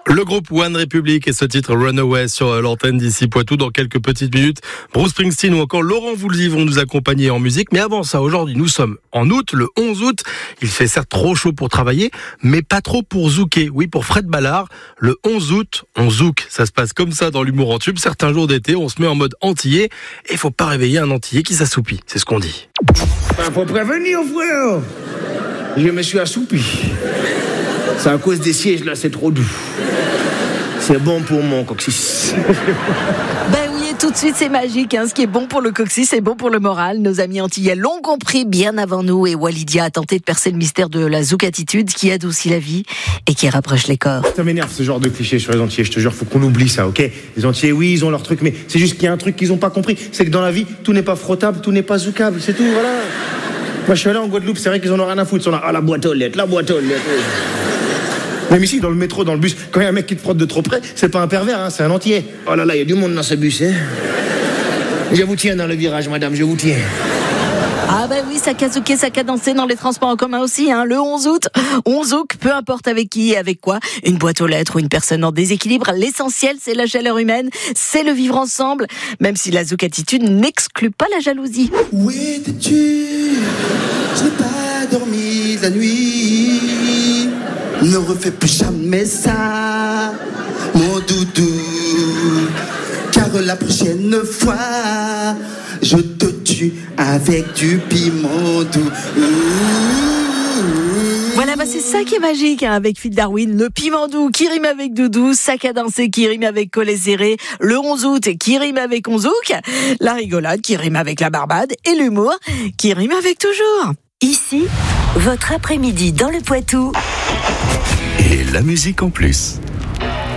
Le groupe One Republic et ce titre Runaway sur l'antenne d'ici Poitou. Dans quelques petites minutes, Bruce Springsteen ou encore Laurent Voulzy vont nous accompagner en musique. Mais avant ça, aujourd'hui, nous sommes en août, le 11 août. Il fait certes trop chaud pour travailler, mais pas trop pour zouker. Oui, pour Fred Ballard, le 11 août, on zouk. Ça se passe comme ça dans l'humour en tube. Certains jours d'été, on se met en mode antillais et faut pas réveiller un antillais qui s'assoupit. C'est ce qu'on dit. Faut prévenir, frère. Je me suis assoupi. C'est à cause des sièges, là, c'est trop doux. C'est bon pour mon coccyx. Ben oui, et tout de suite, c'est magique. Ce qui est bon pour le coccyx, c'est bon pour le moral. Nos amis antillais l'ont compris bien avant nous. Et Walidia a tenté de percer le mystère de la zouk-attitude qui adoucit la vie et qui rapproche les corps. Ça m'énerve, ce genre de clichés sur les Antillais. Je te jure, faut qu'on oublie ça, ok? Les Antillais, oui, ils ont leur truc, mais c'est juste qu'il y a un truc qu'ils ont pas compris. C'est que dans la vie, tout n'est pas frottable, tout n'est pas zoukable. C'est tout, voilà. Moi, je suis allé en Guadeloupe, c'est vrai qu'ils en ont rien à foutre. Ils sont là, la boîte aux lettres, la boîte aux lettres. Même ici, dans le métro, dans le bus, quand il y a un mec qui te frotte de trop près, c'est pas un pervers, c'est un Antillais. Oh là là, il y a du monde dans ce bus, hein. Je vous tiens dans le virage, madame, je vous tiens. Ah ben oui, ça a zouké, ça a dansé dans les transports en commun aussi, le 11 août. On zouk, peu importe avec qui et avec quoi. Une boîte aux lettres ou une personne en déséquilibre. L'essentiel, c'est la chaleur humaine, c'est le vivre ensemble. Même si la zouk-attitude n'exclut pas la jalousie. Où étais-tu? Je n'ai pas dormi la nuit. Ne refais plus jamais ça, mon doudou. Car la prochaine fois, je te tue avec du piment doux. Voilà, c'est ça qui est magique avec Phil Darwin. Le piment doux qui rime avec doudou, sac à danser qui rime avec collet serré, le 11 août qui rime avec onzouk, la rigolade qui rime avec la barbade et l'humour qui rime avec toujours. Ici, votre après-midi dans le Poitou. Et la musique en plus.